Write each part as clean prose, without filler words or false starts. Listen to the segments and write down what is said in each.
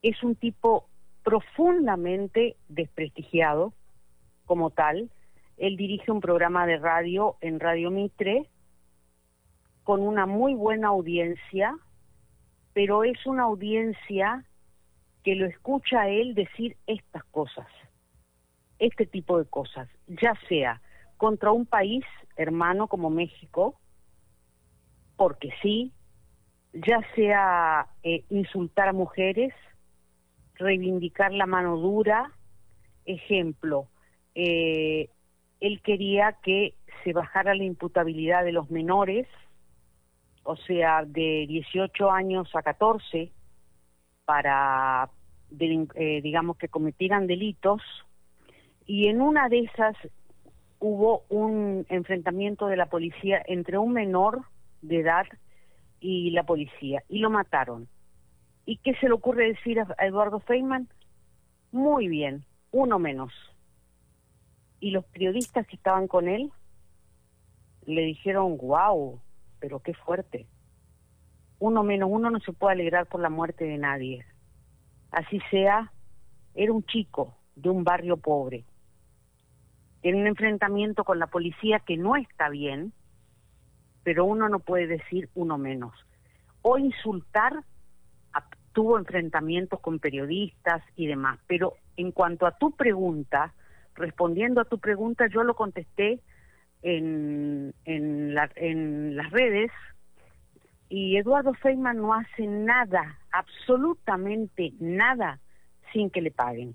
es un tipo profundamente desprestigiado como tal. Él dirige un programa de radio en Radio Mitre con una muy buena audiencia, pero es una audiencia que lo escucha a él decir estas cosas, este tipo de cosas, ya sea contra un país hermano como México, porque sí, ya sea insultar a mujeres, reivindicar la mano dura. Ejemplo, él quería que se bajara la imputabilidad de los menores, o sea, de 18 años a 14, para, digamos, que cometieran delitos, y en una de esas hubo un enfrentamiento de la policía entre un menor de edad y la policía, y lo mataron. ¿Y qué se le ocurre decir a Eduardo Feynman? Muy bien, uno menos. Y los periodistas que estaban con él le dijeron, wow, pero qué fuerte. Uno menos, uno no se puede alegrar por la muerte de nadie. Así sea, era un chico de un barrio pobre, en un enfrentamiento con la policía que no está bien, pero uno no puede decir uno menos. O insultar, tuvo enfrentamientos con periodistas y demás, pero en cuanto a tu pregunta, respondiendo a tu pregunta, yo lo contesté en las redes, y Eduardo Feynman no hace nada, absolutamente nada, sin que le paguen.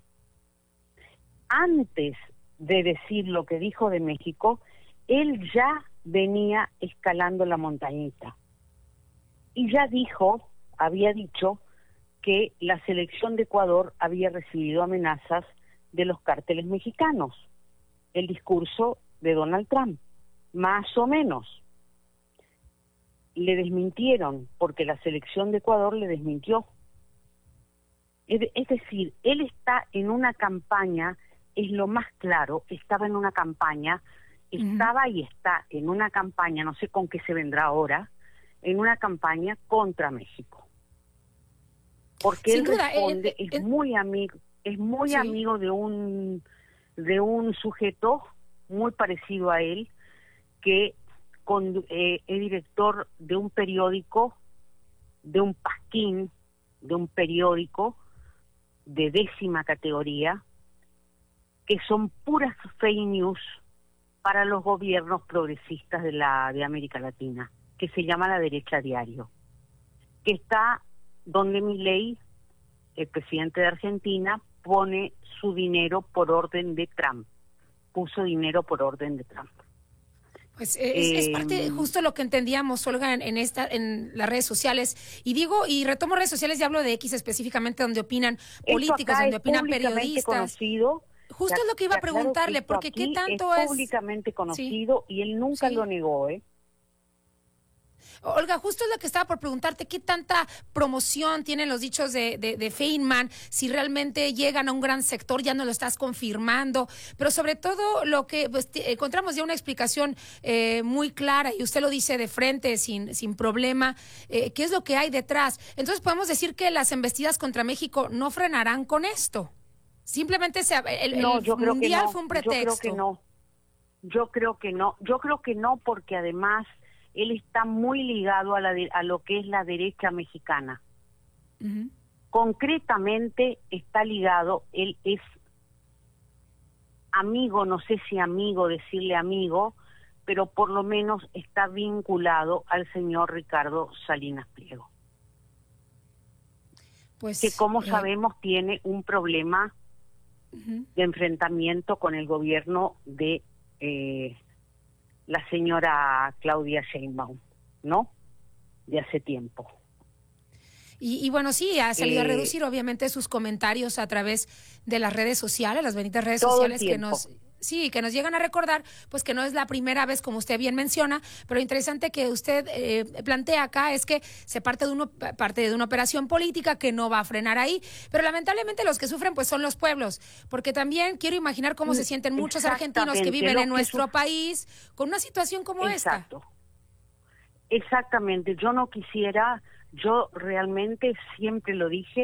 Antes de decir lo que dijo de México, él ya venía escalando la montañita. Y ya había dicho que la selección de Ecuador había recibido amenazas de los cárteles mexicanos. El discurso de Donald Trump, más o menos. Le desmintieron, porque la selección de Ecuador le desmintió. Es decir, él está en una campaña, es lo más claro, estaba en una campaña, estaba y está en una campaña, no sé con qué se vendrá ahora, en una campaña contra México. Porque Sin él duda, responde, es muy sí. amigo de un sujeto muy parecido a él, que es director de un periódico, de un pasquín, de un periódico de 10ª categoría, que son puras fake news para los gobiernos progresistas de América Latina, que se llama La Derecha Diario, que está donde Milei, el presidente de Argentina, pone su dinero por orden de Trump, puso dinero por orden de Trump. Pues es parte justo lo que entendíamos, Olga, en las redes sociales. Y retomo redes sociales y hablo de X específicamente, donde opinan políticos, donde opinan periodistas. Conocido. Justo es lo que iba a preguntarle, porque qué tanto es públicamente conocido, sí, y él nunca lo negó, Olga, justo es lo que estaba por preguntarte, ¿qué tanta promoción tienen los dichos de Feynman? Si realmente llegan a un gran sector, ya no lo estás confirmando, pero sobre todo lo que pues, encontramos ya una explicación muy clara, y usted lo dice de frente, sin problema, ¿qué es lo que hay detrás? Entonces podemos decir que las embestidas contra México no frenarán con esto. Simplemente el mundial fue un pretexto. Yo creo que no, porque además él está muy ligado a lo que es la derecha mexicana. Uh-huh. Concretamente está ligado, él es amigo, no sé si decirle amigo, pero por lo menos está vinculado al señor Ricardo Salinas Pliego. Pues, que como sabemos tiene un problema de enfrentamiento con el gobierno de la señora Claudia Sheinbaum, ¿no? De hace tiempo. Y bueno, sí, ha salido a reducir obviamente sus comentarios a través de las redes sociales, las benditas redes sociales que nos llegan a recordar, pues que no es la primera vez, como usted bien menciona, pero interesante que usted plantea acá es que se parte de una operación política que no va a frenar ahí, pero lamentablemente los que sufren pues son los pueblos, porque también quiero imaginar cómo se sienten muchos argentinos que viven en nuestro país con una situación como esta. Exactamente, yo realmente siempre lo dije,